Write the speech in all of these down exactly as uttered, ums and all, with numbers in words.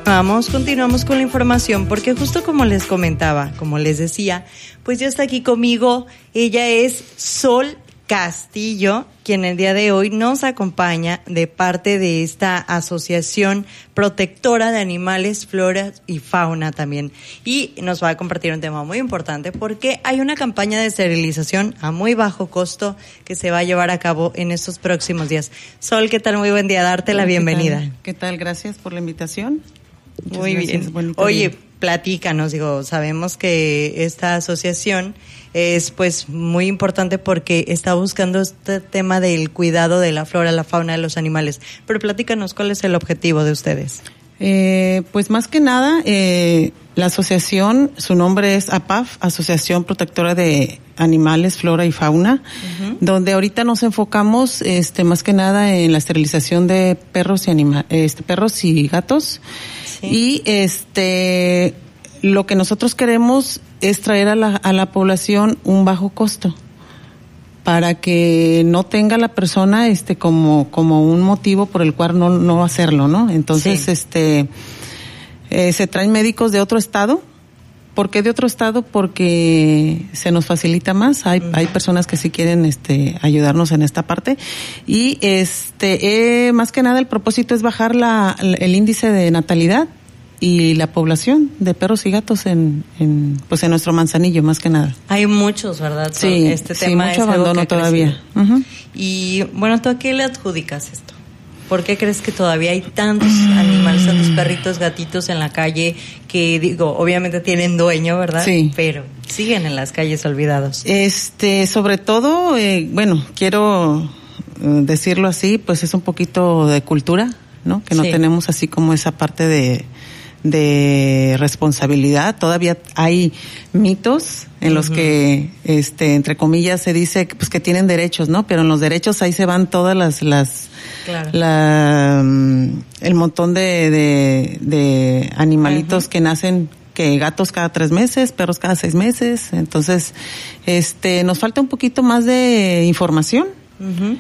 Vamos, continuamos con la información porque justo como les comentaba, como les decía, pues ya está aquí conmigo, ella es Sol Castillo, quien el día de hoy nos acompaña de parte de esta asociación protectora de animales, flora y fauna también. Y nos va a compartir un tema muy importante porque hay una campaña de esterilización a muy bajo costo que se va a llevar a cabo en estos próximos días. Sol, ¿qué tal? Muy buen día, darte la bienvenida. ¿Qué tal? ¿Qué tal? Gracias por la invitación. Muchas muy gracias. bien. Oye, día. platícanos, digo, sabemos que esta asociación es pues muy importante porque está buscando este tema del cuidado de la flora, la fauna de los animales. Pero platícanos, ¿cuál es el objetivo de ustedes? Eh, pues más que nada, eh, la asociación, su nombre es A P A F, Asociación Protectora de Animales, Flora y Fauna, uh-huh. donde ahorita nos enfocamos, este, más que nada en la esterilización de perros y anima, este, perros y gatos. Sí. Y este, lo que nosotros queremos es traer a la, a la población un bajo costo, para que no tenga la persona este como como un motivo por el cual no no hacerlo, ¿no? Entonces, sí. este eh, se traen médicos de otro estado. ¿Por qué de otro estado? Porque se nos facilita más. Hay uh-huh. hay personas que sí quieren este ayudarnos en esta parte y este eh, más que nada el propósito es bajar la el índice de natalidad y la población de perros y gatos en, en pues en nuestro Manzanillo, más que nada. Hay muchos, ¿verdad? Sí, este sí, tema mucho es abandono todavía. Uh-huh. Y bueno, ¿tú a qué le adjudicas esto? ¿Por qué crees que todavía hay tantos animales, tantos perritos, gatitos en la calle que, digo, obviamente tienen dueño, ¿verdad? Sí. Pero siguen en las calles olvidados. Este, sobre todo, eh, bueno, quiero eh, decirlo así, pues es un poquito de cultura, ¿no? Que no sí. tenemos así como esa parte de de responsabilidad. Todavía hay mitos en uh-huh. los que, este, entre comillas, se dice que, pues, que tienen derechos, ¿no? Pero en los derechos ahí se van todas las, las, claro. la, el montón de, de, de animalitos uh-huh. que nacen, que gatos cada tres meses, perros cada seis meses. Entonces, este, nos falta un poquito más de información uh-huh.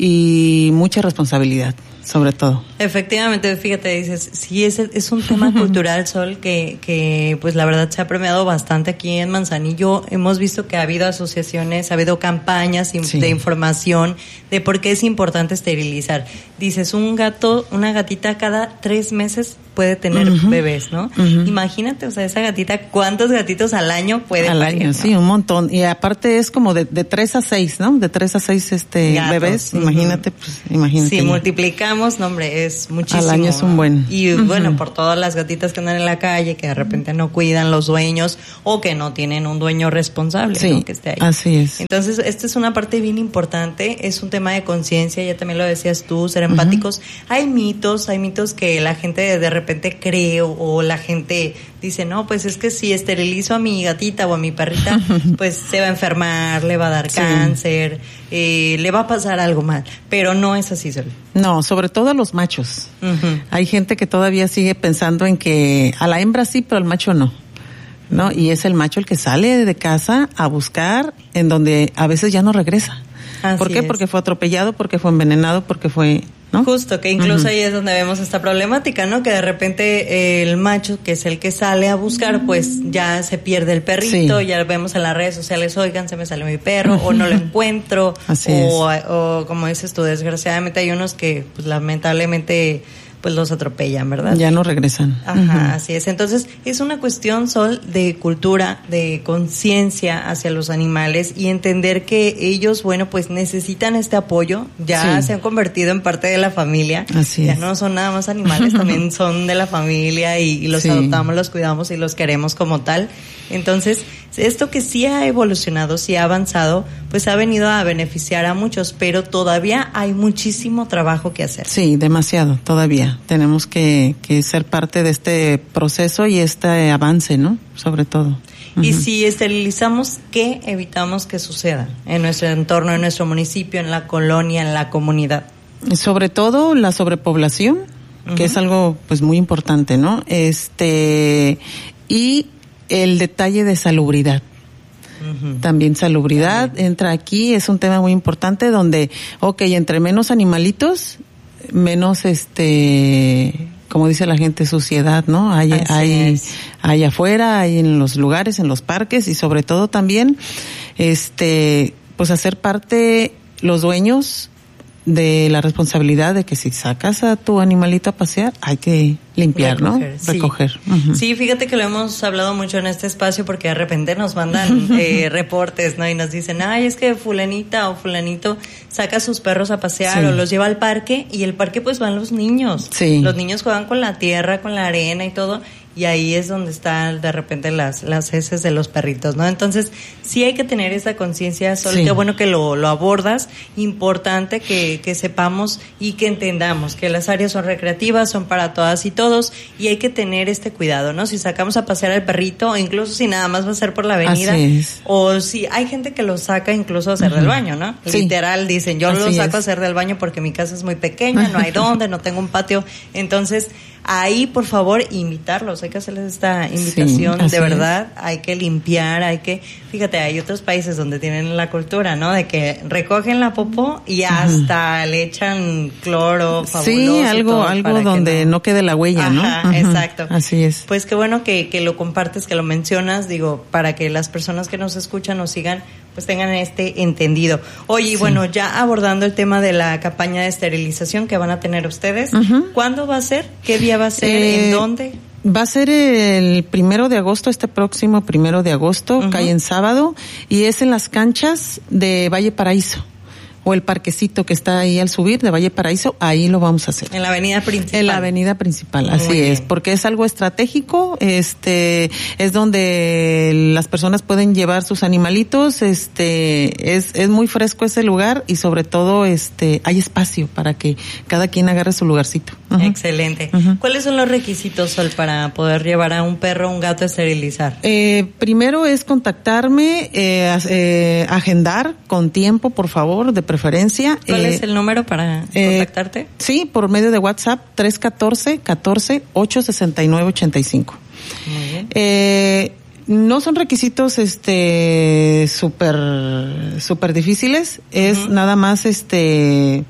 y mucha responsabilidad. Sobre todo. Efectivamente, fíjate, dices, sí, es, es un tema cultural, Sol, que, que pues la verdad se ha premiado bastante aquí en Manzanillo. Hemos visto que ha habido asociaciones, ha habido campañas sí. de información de por qué es importante esterilizar. Dices, un gato, una gatita cada tres meses puede tener uh-huh. bebés, ¿no? Uh-huh. Imagínate, o sea, esa gatita, ¿cuántos gatitos al año puede Al parir, año, ¿no? Sí, un montón. Y aparte es como de, de tres a seis, ¿no? De tres a seis este, gatos. Bebés, uh-huh. imagínate, pues, imagínate. Sí, multiplicamos, no, hombre, es muchísimo. Al año es un buen. Y uh-huh. bueno, por todas las gatitas que andan en la calle, que de repente no cuidan los dueños o que no tienen un dueño responsable, sí, ¿no? Que esté ahí. Así es. Entonces, esta es una parte bien importante, es un tema de conciencia, ya también lo decías tú, ser empáticos. Uh-huh. Hay mitos, hay mitos que la gente de, de repente cree o, o la gente dice, no, pues es que si esterilizo a mi gatita o a mi perrita, pues se va a enfermar, le va a dar sí. cáncer, eh, le va a pasar algo mal. Pero no es así, Sol. No, sobre todo a los machos. Uh-huh. Hay gente que todavía sigue pensando en que a la hembra sí, pero al macho no. ¿No? Y es el macho el que sale de casa a buscar en donde a veces ya no regresa. Así ¿Por qué? Es. Porque fue atropellado, porque fue envenenado, porque fue... ¿no? Justo, que incluso uh-huh. ahí es donde vemos esta problemática, ¿no? Que de repente eh, el macho, que es el que sale a buscar, pues ya se pierde el perrito, sí. ya vemos en las redes sociales, oigan, se me salió mi perro, uh-huh. o no lo encuentro, Así o, es. o como dices tú, desgraciadamente hay unos que pues lamentablemente pues los atropellan, ¿verdad? Ya no regresan. Ajá, uh-huh. así es. Entonces, es una cuestión, Sol, de cultura, de conciencia hacia los animales y entender que ellos, bueno, pues necesitan este apoyo. Ya sí. se han convertido en parte de la familia. Así ya es. no son nada más animales, también son de la familia y, y los sí. adoptamos, los cuidamos y los queremos como tal. Entonces, esto que sí ha evolucionado, sí ha avanzado, pues ha venido a beneficiar a muchos, pero todavía hay muchísimo trabajo que hacer. Sí, demasiado, todavía. Tenemos que, que ser parte de este proceso y este avance, ¿no? Sobre todo. Uh-huh. Y si esterilizamos, ¿qué evitamos que suceda en nuestro entorno, en nuestro municipio, en la colonia, en la comunidad? Sobre todo la sobrepoblación, uh-huh. que es algo pues muy importante, ¿no? Este, y el detalle de salubridad. Uh-huh. También salubridad También. entra aquí, es un tema muy importante donde, okay, entre menos animalitos, menos este como dice la gente, suciedad, ¿no? Hay, Así hay, es. hay afuera, hay en los lugares, en los parques y sobre todo también, este, pues hacer parte los dueños de la responsabilidad de que si sacas a tu animalito a pasear, hay que limpiar, Recoger, ¿no? sí. Recoger. Uh-huh. Sí, fíjate que lo hemos hablado mucho en este espacio porque de repente nos mandan eh, reportes, ¿no? Y nos dicen, ay, es que fulanita o fulanito saca a sus perros a pasear Sí. o los lleva al parque y el parque pues van los niños. Sí. Los niños juegan con la tierra, con la arena y todo. Y ahí es donde están de repente las las heces de los perritos, ¿no? Entonces, sí hay que tener esa conciencia, Sol, Sí. qué bueno que lo, lo abordas, importante que, que sepamos y que entendamos que las áreas son recreativas, son para todas y todos, y hay que tener este cuidado, ¿no? Si sacamos a pasear al perrito, o incluso si nada más va a ser por la avenida, Así es. o si hay gente que lo saca incluso a hacer Ujú. del baño, ¿no? Sí. Literal, dicen, yo lo Así saco es. a hacer del baño porque mi casa es muy pequeña, no hay dónde, no tengo un patio, entonces ahí, por favor, invitarlos, hay que hacerles esta invitación, Sí, así de verdad, es. hay que limpiar, hay que, fíjate, hay otros países donde tienen la cultura, ¿no? De que recogen la popó y hasta uh-huh. le echan cloro fabuloso. Sí, algo, algo donde no... no quede la huella, ¿no? Ajá, uh-huh. Exacto. Así es. Pues qué bueno que, que lo compartes, que lo mencionas, digo, para que las personas que nos escuchan o sigan, pues tengan este entendido. Oye, sí. Bueno, ya abordando el tema de la campaña de esterilización que van a tener ustedes, uh-huh. ¿Cuándo va a ser? ¿Qué día va a ser? Eh, ¿En dónde? Va a ser el primero de agosto, este próximo primero de agosto, uh-huh. cae en sábado, y es en las canchas de Valle Paraíso, o el parquecito que está ahí al subir de Valle Paraíso, ahí lo vamos a hacer. En la avenida principal. En la avenida principal, así Muy es, bien. Porque es algo estratégico, este, es donde las personas pueden llevar sus animalitos, este, es, es muy fresco ese lugar y sobre todo, este, hay espacio para que cada quien agarre su lugarcito. Uh-huh. Excelente. Uh-huh. ¿Cuáles son los requisitos, Sol, para poder llevar a un perro o un gato a esterilizar? Eh, primero es contactarme, eh, eh, agendar con tiempo, por favor, de preferencia. ¿Cuál eh, es el número para eh, contactarte? Sí, por medio de WhatsApp, tres uno cuatro, catorce, ocho sesenta y nueve ochenta y cinco. Muy bien. Eh, no son requisitos, este, súper, súper difíciles, es uh-huh. nada más, este,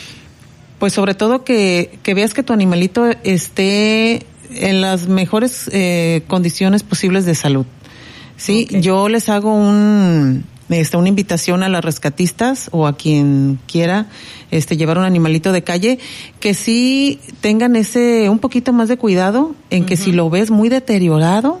pues sobre todo que, que veas que tu animalito esté en las mejores eh, condiciones posibles de salud. Sí, okay. Yo les hago un, este, una invitación a las rescatistas o a quien quiera, este, llevar un animalito de calle, que sí tengan ese, un poquito más de cuidado en que uh-huh. si lo ves muy deteriorado,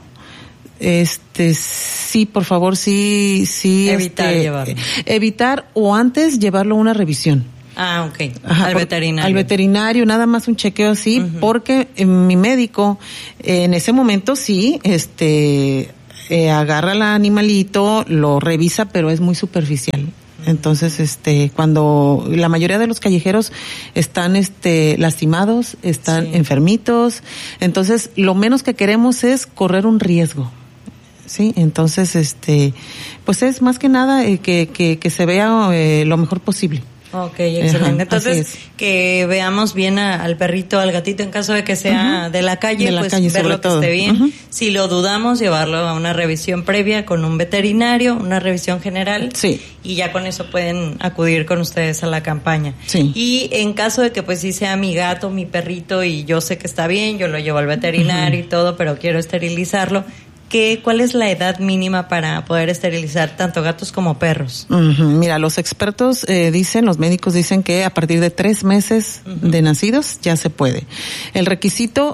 este, sí, por favor, sí, sí, evitar este, llevarlo. Evitar o antes llevarlo a una revisión. Ah, ok. Ajá, al por, veterinario. Al veterinario, nada más un chequeo así, uh-huh. porque eh, mi médico eh, en ese momento sí, este, eh, agarra al animalito, lo revisa, pero es muy superficial. Uh-huh. Entonces, este, cuando la mayoría de los callejeros están, este, lastimados, están sí. enfermitos, entonces lo menos que queremos es correr un riesgo. Sí, entonces, este, pues es más que nada eh, que, que, que se vea eh, lo mejor posible. Ok, excelente. Ajá, entonces, que veamos bien a, al perrito, al gatito, en caso de que sea uh-huh. de la calle, de la pues calle, verlo que todo. esté bien. Uh-huh. Si lo dudamos, llevarlo a una revisión previa con un veterinario, una revisión general. Sí. Y ya con eso pueden acudir con ustedes a la campaña. Sí. Y en caso de que pues sí sea mi gato, mi perrito, y yo sé que está bien, yo lo llevo al veterinario uh-huh. y todo, pero quiero esterilizarlo, ¿Qué, ¿cuál es la edad mínima para poder esterilizar tanto gatos como perros? Uh-huh. Mira, los expertos eh, dicen, los médicos dicen que a partir de tres meses uh-huh. de nacidos ya se puede. El requisito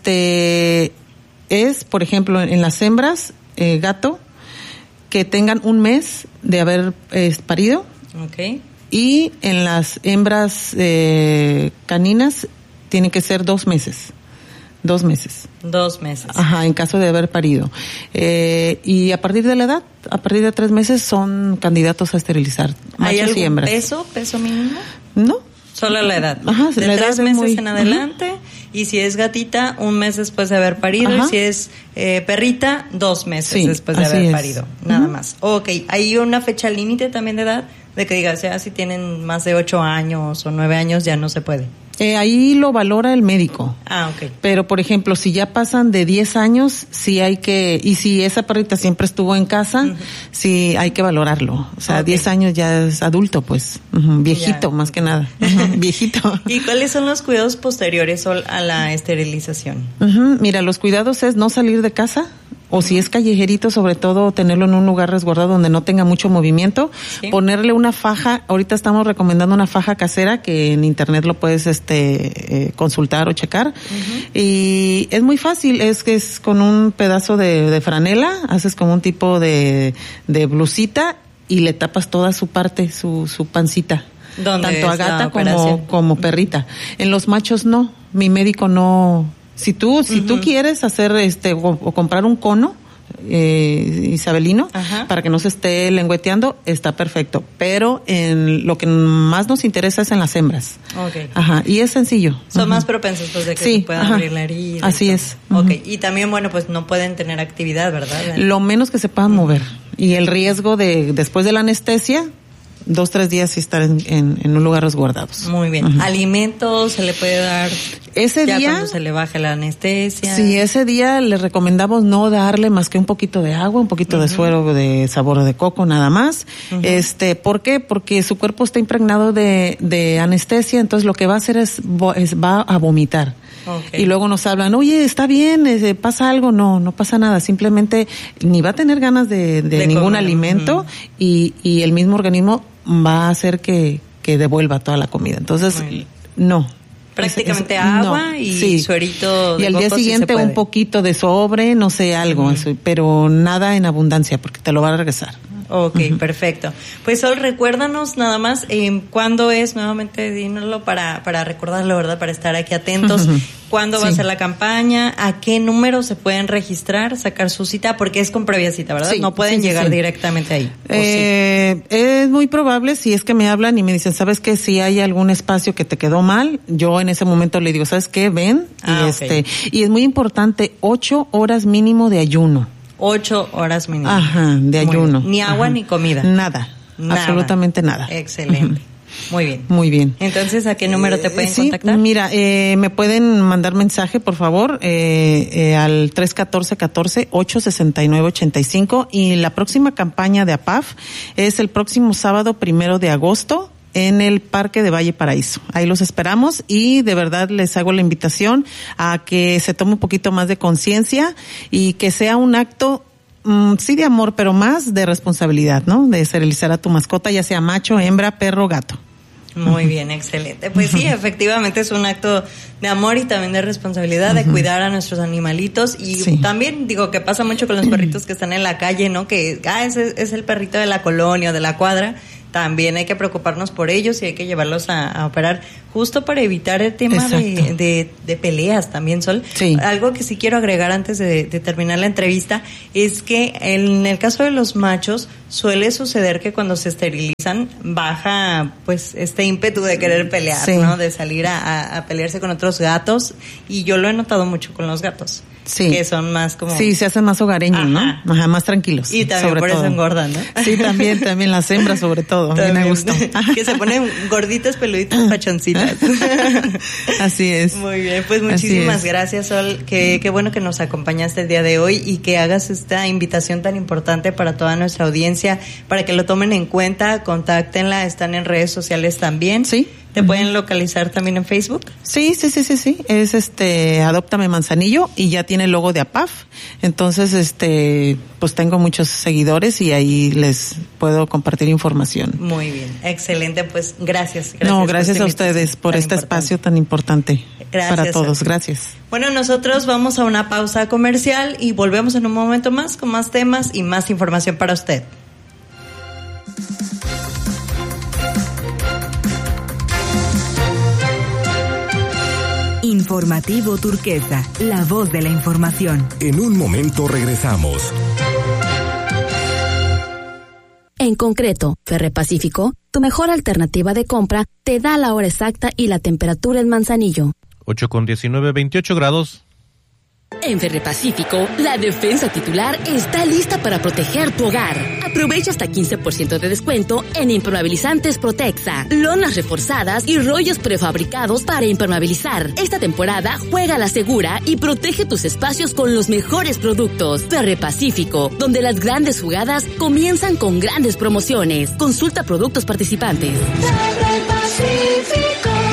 este es, por ejemplo, en las hembras, eh, gato, que tengan un mes de haber eh, parido. Okay. Y en las hembras eh, caninas tienen que ser dos meses. Dos meses. Dos meses. Ajá, en caso de haber parido. Eh, y a partir de la edad, a partir de tres meses son candidatos a esterilizar. ¿Hay algún y hembras. peso, peso mínimo? No. Solo la edad. Ajá, de la tres edad meses muy... en adelante. Uh-huh. Y si es gatita, un mes después de haber parido. Ajá. Y si es eh, perrita, dos meses sí, después de haber es. parido. Nada uh-huh. más. Ok, ¿hay una fecha límite también de edad? De que digas, ya si tienen más de ocho años o nueve años ya no se puede. Eh, ahí lo valora el médico. Ah, ok. Pero, por ejemplo, si ya pasan de diez años, sí hay que, y si esa perrita siempre estuvo en casa, uh-huh. sí hay que valorarlo. O sea, okay. diez años ya es adulto, pues, uh-huh. viejito, ya. Más que nada. Uh-huh. Viejito. ¿Y cuáles son los cuidados posteriores a la esterilización? Uh-huh. Mira, los cuidados es no salir de casa. O si es callejerito, sobre todo tenerlo en un lugar resguardado donde no tenga mucho movimiento, sí. Ponerle una faja. Ahorita estamos recomendando una faja casera que en internet lo puedes este eh, consultar o checar. Uh-huh. Y es muy fácil, es que es con un pedazo de, de franela, haces como un tipo de, de blusita y le tapas toda su parte, su, su pancita. Tanto a gata como, como perrita. En los machos no, mi médico no. Si tú, si uh-huh. tú quieres hacer este, o, o comprar un cono, eh, isabelino, ajá. para que no se esté lengüeteando, está perfecto. Pero en lo que más nos interesa es en las hembras. Okay. Ajá. Y es sencillo. Son uh-huh. más propensos pues de que sí, se puedan ajá. abrir la herida. Así es. Uh-huh. Okay. Y también, bueno, pues no pueden tener actividad, ¿verdad? Lo menos que se puedan uh-huh. mover. Y el riesgo de, después de la anestesia, dos, tres días y estar en, en, en un lugar resguardados. Muy bien. Uh-huh. ¿Alimentos se le puede dar ese ya día? Cuando se le baje la anestesia. Sí, ese día le recomendamos no darle más que un poquito de agua, un poquito uh-huh. de suero de sabor de coco, nada más. Uh-huh. Este, ¿por qué? Porque su cuerpo está impregnado de, de anestesia, entonces lo que va a hacer es, es va a vomitar. Okay. Y luego nos hablan, oye, está bien, eh, pasa algo. No, no pasa nada. Simplemente ni va a tener ganas de, de, de ningún comer. alimento uh-huh. y, y el mismo organismo va a hacer que, que devuelva toda la comida. Entonces, bueno. no. Prácticamente es, es, agua no, y sí. suerito de y al día siguiente si un poquito de sobre, no sé, algo, uh-huh. eso, pero nada en abundancia porque te lo va a regresar. Ok, uh-huh. perfecto. Pues Sol, recuérdanos nada más eh, cuándo es, nuevamente dínoslo para, para recordarlo, ¿verdad? Para estar aquí atentos. Uh-huh. ¿Cuándo sí. va a ser la campaña? ¿A qué número se pueden registrar, sacar su cita? Porque es con previa cita, ¿verdad? Sí, no pueden sí, llegar sí. directamente ahí. Eh, sí? Es muy probable, si es que me hablan y me dicen, ¿sabes qué? Si hay algún espacio que te quedó mal, yo en ese momento le digo, ¿sabes qué? Ven. Ah, y este, okay. y es muy importante, ocho horas mínimo de ayuno. Ocho horas mínimo. Ajá, de ayuno. Ni agua Ajá. ni comida. Nada, nada. Absolutamente nada. Excelente. Uh-huh. Muy bien. Muy bien. Entonces, ¿a qué número te pueden eh, sí, contactar? Mira, eh, me pueden mandar mensaje, por favor, eh, eh, al tres uno cuatro, uno cuatro, ocho seis nueve, ocho cinco. Y la próxima campaña de A P A F es el próximo sábado primero de agosto en el Parque de Valle Paraíso. Ahí los esperamos y de verdad les hago la invitación a que se tome un poquito más de conciencia y que sea un acto Mm, sí de amor, pero más de responsabilidad, ¿no? De esterilizar a tu mascota, ya sea macho, hembra, perro, gato. Muy bien, excelente. Pues sí, efectivamente es un acto de amor y también de responsabilidad, uh-huh. de cuidar a nuestros animalitos. Y sí. también digo que pasa mucho con los perritos que están en la calle, ¿no? Que, ah, ese es el perrito de la colonia o de la cuadra. También hay que preocuparnos por ellos y hay que llevarlos a, a operar justo para evitar el tema de, de, de peleas también, Sol. Sí. Algo que sí quiero agregar antes de, de terminar la entrevista es que en el caso de los machos suele suceder que cuando se esterilizan baja pues este ímpetu de querer pelear, sí. ¿no? De salir a, a, a pelearse con otros gatos, y yo lo he notado mucho con los gatos. Sí. Que son más como... Sí, se hacen más hogareños, Ajá. ¿no? Ajá, más tranquilos. Y también sobre por todo. eso engordan, ¿no? Sí, también, también las hembras sobre todo. También. A mí me gusta. Que se ponen gorditas, peluditas, pachoncitas. Así es. Muy bien, pues muchísimas gracias, Sol. Qué, qué bueno que nos acompañaste el día de hoy y que hagas esta invitación tan importante para toda nuestra audiencia, para que lo tomen en cuenta, contáctenla, están en redes sociales también. Sí. ¿Te uh-huh. pueden localizar también en Facebook? Sí, sí, sí, sí, sí. Es este, Adóptame Manzanillo, y ya tiene el logo de A P A F. Entonces, este, pues tengo muchos seguidores y ahí les puedo compartir información. Muy bien, excelente, pues gracias. gracias no, gracias a ustedes por este importante. espacio tan importante gracias para todos. Gracias. Bueno, nosotros vamos a una pausa comercial y volvemos en un momento más con más temas y más información para usted. Informativo Turquesa, la voz de la información. En un momento regresamos. En concreto, Ferrepacífico, tu mejor alternativa de compra, te da la hora exacta y la temperatura en Manzanillo. ocho con diecinueve, veintiocho grados. En Ferrepacífico, la defensa titular está lista para proteger tu hogar. Aprovecha hasta quince por ciento de descuento en impermeabilizantes Protexa, lonas reforzadas y rollos prefabricados para impermeabilizar. Esta temporada juega a la segura y protege tus espacios con los mejores productos. Ferre Pacífico, donde las grandes jugadas comienzan con grandes promociones. Consulta productos participantes. Ferre Pacífico.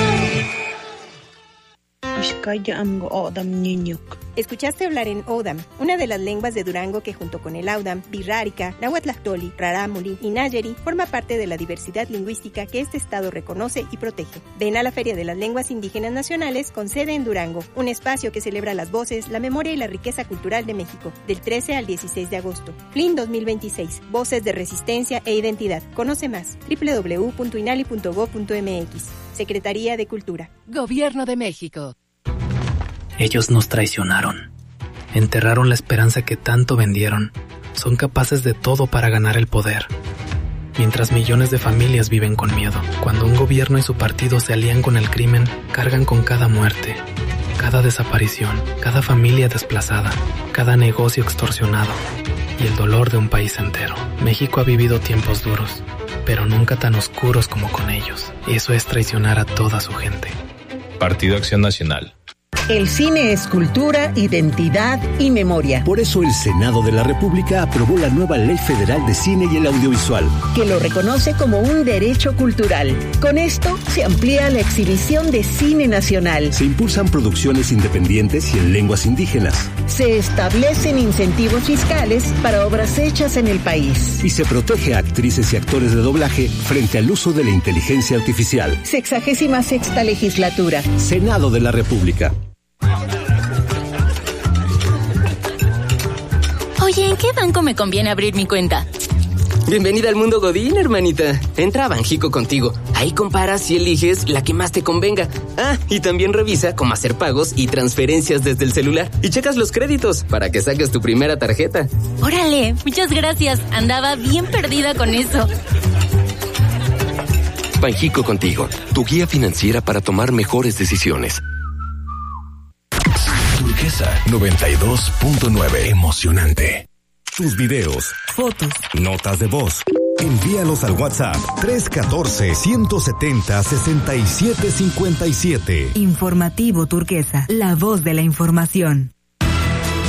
Escuchaste hablar en Odam, una de las lenguas de Durango que junto con el Audam, Birrárica, Nahuatlactoli, Rarámuri y Nayeri forma parte de la diversidad lingüística que este estado reconoce y protege. Ven a la Feria de las Lenguas Indígenas Nacionales con sede en Durango, un espacio que celebra las voces, la memoria y la riqueza cultural de México, del trece al dieciséis de agosto. F L I N dos mil veintiséis, Voces de Resistencia e Identidad. Conoce más, doble u doble u doble u punto inali punto gob punto eme equis. Secretaría de Cultura. Gobierno de México. Ellos nos traicionaron. Enterraron la esperanza que tanto vendieron. Son capaces de todo para ganar el poder. Mientras millones de familias viven con miedo. Cuando un gobierno y su partido se alían con el crimen, cargan con cada muerte, cada desaparición, cada familia desplazada, cada negocio extorsionado y el dolor de un país entero. México ha vivido tiempos duros, pero nunca tan oscuros como con ellos. Eso es traicionar a toda su gente. Partido Acción Nacional. El cine es cultura, identidad y memoria. Por eso el Senado de la República aprobó la nueva Ley Federal de Cine y el Audiovisual, que lo reconoce como un derecho cultural. Con esto se amplía la exhibición de cine nacional. Se impulsan producciones independientes y en lenguas indígenas. Se establecen incentivos fiscales para obras hechas en el país. Y se protege a actrices y actores de doblaje frente al uso de la inteligencia artificial. Sexagésima sexta legislatura. Senado de la República. Oye, ¿en qué banco me conviene abrir mi cuenta? Bienvenida al mundo Godín, hermanita. Entra a Banjico Contigo. Ahí comparas y eliges la que más te convenga. Ah, y también revisa cómo hacer pagos y transferencias desde el celular. Y checas los créditos para que saques tu primera tarjeta. Órale, muchas gracias. Andaba bien perdida con eso. Banjico Contigo, tu guía financiera para tomar mejores decisiones. Turquesa noventa y dos punto nueve. Emocionante. Tus videos, fotos, notas de voz. Envíalos al WhatsApp tres uno cuatro, uno siete cero, seis siete cinco siete. Informativo Turquesa, la voz de la información.